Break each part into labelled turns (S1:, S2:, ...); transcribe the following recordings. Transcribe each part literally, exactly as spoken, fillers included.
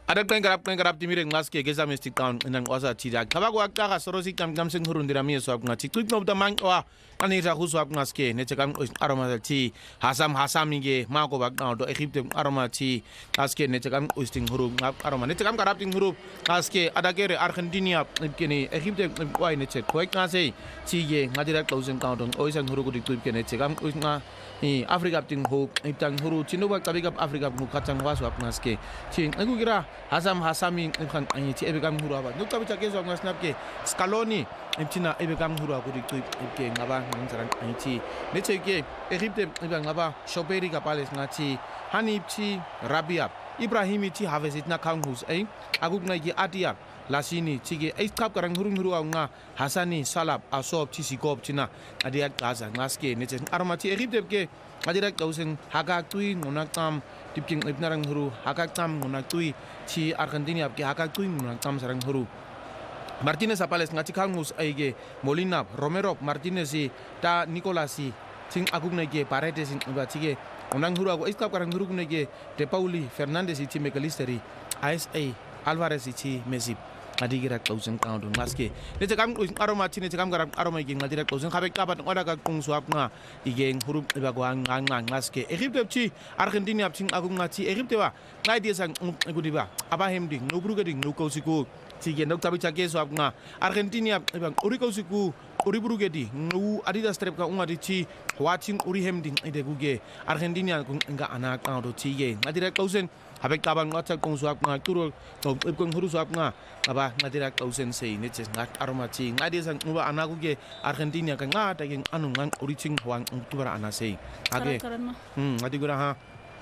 S1: Ada kwen garap kwen garap timire ngaske geza mistik town nang osa tida kaba ko akta sorosi kam kam sing hurun dira mi so ak ngati kwik no tamang wa ani ra husu ak ngaske ne chakam aroma ti hasam hasam nge ma ko bak do egypte aroma ti ngaske ne chakam usting huru ngap aroma ne chakam garap ting huru ngaske ada kere argentina kene egypte wa ne chek ko ngase ti ge ngati ra closing count on oisang huru ko dik kene chakam usna ni afrika ting ho itang huru chinuba kabika afrika mu khatang wa so ak ngaske ti agu gira Hasam Hasami kan aniti ebegam huru aba nukta bicha kezo ngas napke Scaloni imtina ebegam huru aku di tuip ke ngaba ngansaran aniti neteke Egypte ebegam ngaba Shoperi kapales ngati Hanipti Rabia Ibrahimi ti havesit na kanghus ai aku ngai atia lasini tige ai kap karang hurung huru nga Hasani Salab Asob ti sikop tina adia gaza ngaske nete armati Egypte ke adira kausen hagak tui ngonakam tipking ibnarang huru hagak tam ngonakui ci Argentina ke hagak tui ngonakam sarang huru Martinez apales ngati kangus aige Molina Romero Martinez ta Nicolasi sing aguk nege parete sing batige onang huru ago iskap karang huru nege De Pauli Fernandez ci Mekalisteri A S A Alvarez ci Messi adigira klausen count ngaske ne tekam aroma tine tekam garam aroma igi ngadira klausen khabek kabat ngoda ka kung suap nga ige hurub iba ko ang ngaske Egypte ci Argentina cing agung ngati Egypte wa ngai dia sang gudiba aba hemding no bruga ding no kausiku tige nok tabi chake suap nga Argentina ibang uri kausiku uri bruga di no adida strep ka unga di ci watching uri hemding ide guge Argentina nga anak ka do tige ngadira klausen habek kabang ngata kung suap nga turo no kung huru suap nga aba ngadira klausen sei ne ches ngat aroma chi ngadi sang uba anaku ge Argentina ka ngata ge anu ngang uriching hwang tubara anasei age hmm ngadi gura ha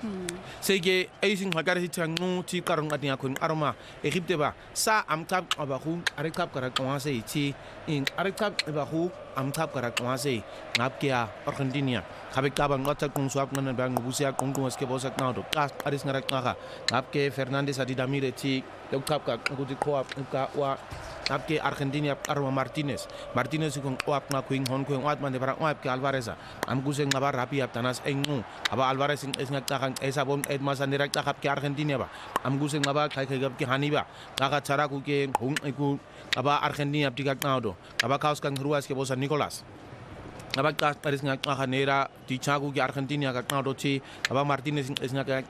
S1: sege aising hagara si tangu ti karong ati akun aroma Egypte ba sa amkap abahu arekap kara kwase ti in arekap abahu amkap kara kwase ngapkia Argentina kabek kabang ngata kung suap ngana bang busia kung kung aske bosak na do kas aris ngarak ngaka ngapke Fernandez adi damire ti dokap ka ngudi koap ka wa ngapke Argentina aroma Martinez Martinez kung oap na kuing hon kuing wat man de para oap ke Alvarez am guseng ngaba rapi ap tanas engu aba Alvarez es ngaka esa bom ed masan direct takap ke Argentina ba am guseng ngaba kai kai gap ke Haniba ngaka cara ku ke hung iku aba Argentina tikak na do aba kaos kang ruas ke bosa Nicolas aba kas paris ngaka nera di chagu ke Argentina ka na do chi aba Martinez es ngaka